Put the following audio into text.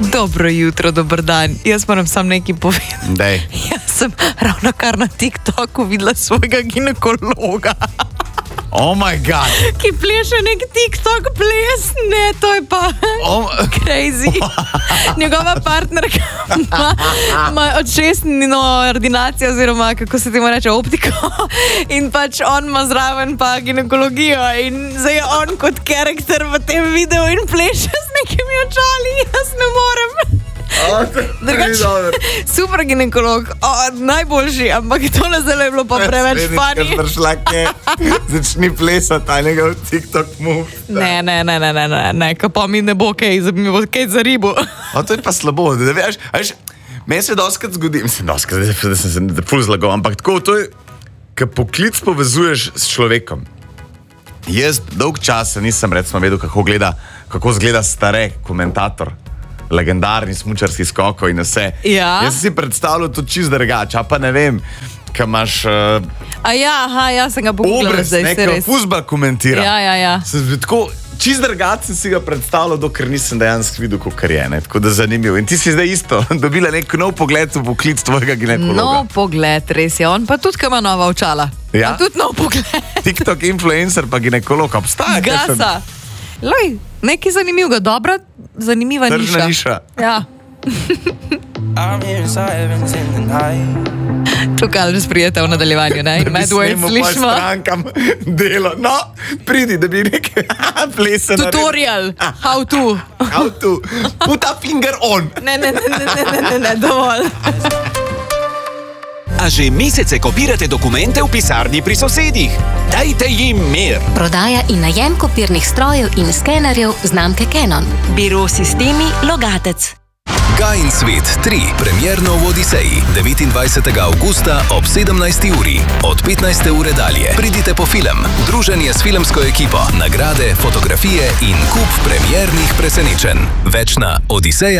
Dobro jutro, dober dan. Jaz moram sam nekaj povedati. Dej. Jaz sem ravno kar na TikToku videla svojega ginekologa. Oh my god. Ki pleše nek TikTok ples. Ne, to je pa crazy. Njegova partnerka ima odšestno ordinacijo, oziroma kako se temu reče, optiko. In pač on ima zraven pa ginekologijo. In zdaj je on kot karakter v tem videu in pleše z nekimi očali. Jaz ne morem. Super ginekolog, najboljši, ampak tole zdaj je bilo pa preveč funny. Začni plesati, a ne ga v TikTok move. Ne, ko pa mi ne bo kaj, mi bo kaj za ribo. To je pa slabo, da veš, meni se doskrat zgodi, da sem se ful zlagal, ampak tako, to je, ko poklic povezuješ s človekom. Jaz dolg časa nisem recimo vedel, kako zgleda stare komentator. Legendarni smučarski skokov in vse. Ja. Jaz si predstavljal to čist drugače, a pa ne vem, kaj imaš... sem ga pogledala zdaj, se res. Obraz, fuzbal komentira. Ja. Tako, čist drugače sem si ga predstavljal, dokler nisem dejansko videl, kakor je, tako da zanimivo. In ti si zdaj isto dobila nek nov pogled v poklic tvojega ginekologa. Nov pogled, res je. On pa tudi, ko ima nova očala. Ja? Tudi nov pogled. TikTok influencer pa ginekolog obstaja. Gasa. Loj, nekaj zanimivega, dobra, zanimiva niša. Tržna niša. Ja. Tukaj že sprijete v nadaljevanju, ne? Da bi snemo pa strankam delo. No, pridi, da bi nekaj plesa naredil. Tutorial, how to. How to. Put a finger on. Ne, dovolj. A že mesece kopirate dokumente v pisarni pri sosedih? Dajte jim mir! Prodaja in najem kopirnih strojev in skenerjev znamke Canon. Biro Sistemi Logatec. Gain svet 3, premierno v Odiseji, 29. avgusta ob 17. uri. Od 15. ure dalje. Pridite po film, druženje s filmsko ekipo, nagrade, fotografije in kup premiernih presenečenj. Več na odiseja.